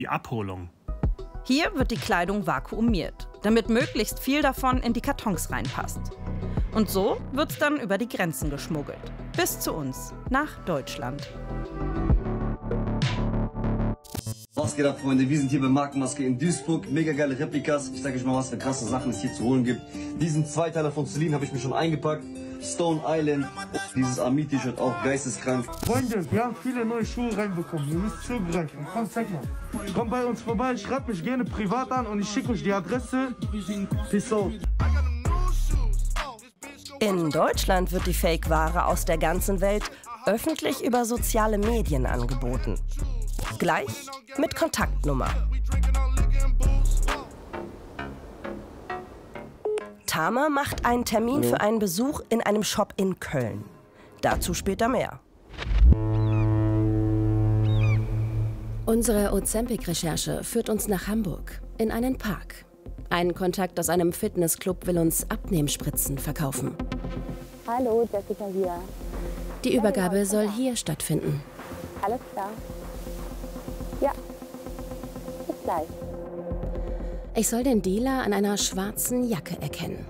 Die Abholung. Hier wird die Kleidung vakuumiert, damit möglichst viel davon in die Kartons reinpasst. Und so wird's dann über die Grenzen geschmuggelt. Bis zu uns, nach Deutschland. Was geht ab, Freunde? Wir sind hier bei Markenmaske in Duisburg. Mega geile Replikas. Ich sage euch mal, was für krasse Sachen es hier zu holen gibt. Diesen Zweiteiler von Celine habe ich mir schon eingepackt. Stone Island. Dieses Army-T-Shirt auch geisteskrank. Freunde, wir haben viele neue Schuhe reinbekommen. Ihr müsst zugreifen. Komm, zeig mal. Kommt bei uns vorbei, schreibt mich gerne privat an und ich schicke euch die Adresse. Peace out. In Deutschland wird die Fake-Ware aus der ganzen Welt öffentlich über soziale Medien angeboten. Gleich mit Kontaktnummer. Tama macht einen Termin für einen Besuch in einem Shop in Köln. Dazu später mehr. Unsere Ozempic-Recherche führt uns nach Hamburg, in einen Park. Ein Kontakt aus einem Fitnessclub will uns Abnehmspritzen verkaufen. Hallo, Jessica hier. Die Übergabe soll hier stattfinden. Alles klar. Ja, bis gleich. Ich soll den Dealer an einer schwarzen Jacke erkennen.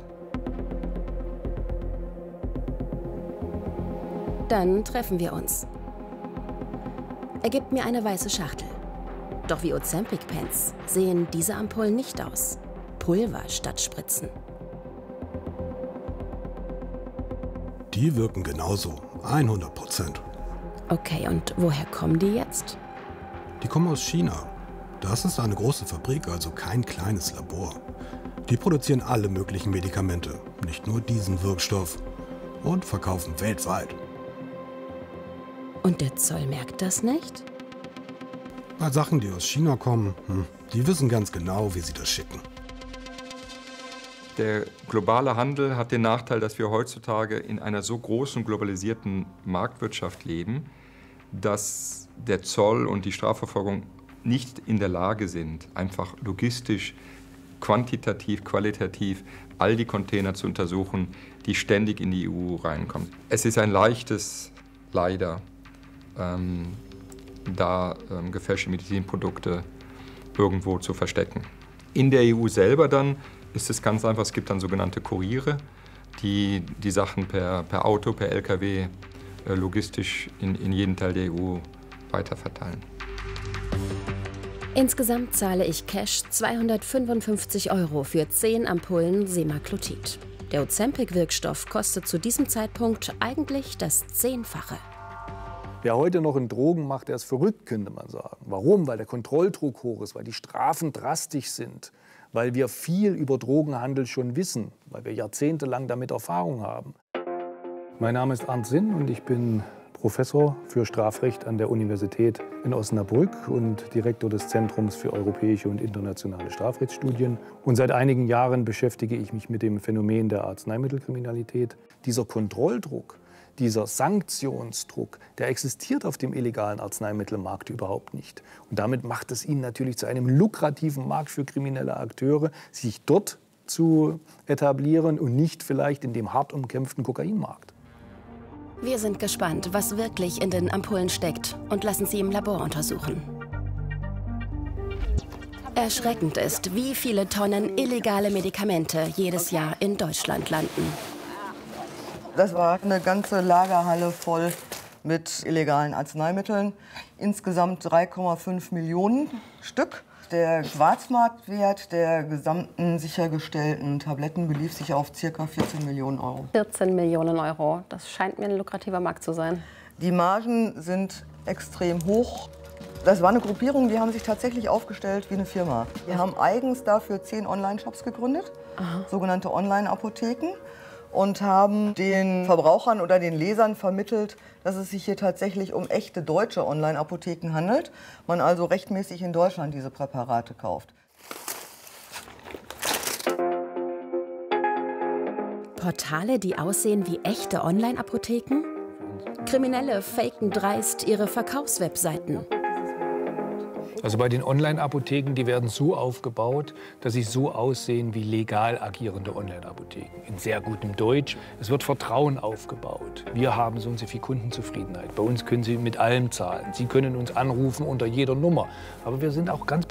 Dann treffen wir uns. Er gibt mir eine weiße Schachtel. Doch wie Ozempic-Pens sehen diese Ampullen nicht aus. Pulver statt Spritzen. Die wirken genauso, 100%. Okay, und woher kommen die jetzt? Die kommen aus China. Das ist eine große Fabrik, also kein kleines Labor. Die produzieren alle möglichen Medikamente, nicht nur diesen Wirkstoff, und verkaufen weltweit. Und der Zoll merkt das nicht? Bei Sachen, die aus China kommen, die wissen ganz genau, wie sie das schicken. Der globale Handel hat den Nachteil, dass wir heutzutage in einer so großen globalisierten Marktwirtschaft leben, dass der Zoll und die Strafverfolgung nicht in der Lage sind, einfach logistisch, quantitativ, qualitativ all die Container zu untersuchen, die ständig in die EU reinkommen. Es ist ein leichtes, leider, gefälschte Medizinprodukte irgendwo zu verstecken. In der EU selber dann ist es ganz einfach, es gibt dann sogenannte Kuriere, die die Sachen per Auto, per LKW logistisch in jeden Teil der EU weiterverteilen. Insgesamt zahle ich Cash 255 € für 10 Ampullen Semaglutid. Der Ozempic-Wirkstoff kostet zu diesem Zeitpunkt eigentlich das 10-fache. Wer heute noch in Drogen macht, der ist verrückt, könnte man sagen. Warum? Weil der Kontrolldruck hoch ist, weil die Strafen drastisch sind, weil wir viel über Drogenhandel schon wissen, weil wir jahrzehntelang damit Erfahrung haben. Mein Name ist Arndt Sinn und ich bin Professor für Strafrecht an der Universität in Osnabrück und Direktor des Zentrums für europäische und internationale Strafrechtsstudien. Und seit einigen Jahren beschäftige ich mich mit dem Phänomen der Arzneimittelkriminalität. Dieser Kontrolldruck, dieser Sanktionsdruck, der existiert auf dem illegalen Arzneimittelmarkt überhaupt nicht. Und damit macht es ihn natürlich zu einem lukrativen Markt für kriminelle Akteure, sich dort zu etablieren und nicht vielleicht in dem hart umkämpften Kokainmarkt. Wir sind gespannt, was wirklich in den Ampullen steckt und lassen sie im Labor untersuchen. Erschreckend ist, wie viele Tonnen illegale Medikamente jedes Jahr in Deutschland landen. Das war eine ganze Lagerhalle voll mit illegalen Arzneimitteln. Insgesamt 3,5 Millionen Stück. Der Schwarzmarktwert der gesamten sichergestellten Tabletten belief sich auf ca. 14 Millionen €. 14 Millionen €. Das scheint mir ein lukrativer Markt zu sein. Die Margen sind extrem hoch. Das war eine Gruppierung, die haben sich tatsächlich aufgestellt wie eine Firma. Wir haben eigens dafür 10 Online-Shops gegründet, sogenannte Online-Apotheken, und haben den Verbrauchern oder den Lesern vermittelt, dass es sich hier tatsächlich um echte deutsche Online-Apotheken handelt. Man also rechtmäßig in Deutschland diese Präparate kauft. Portale, die aussehen wie echte Also bei den Online-Apotheken, die werden so aufgebaut, dass sie so aussehen wie legal agierende Online-Apotheken. In sehr gutem Deutsch. Es wird Vertrauen aufgebaut. Wir haben so und so viel Kundenzufriedenheit. Bei uns können Sie mit allem zahlen. Sie können uns anrufen unter jeder Nummer. Aber wir sind auch ganz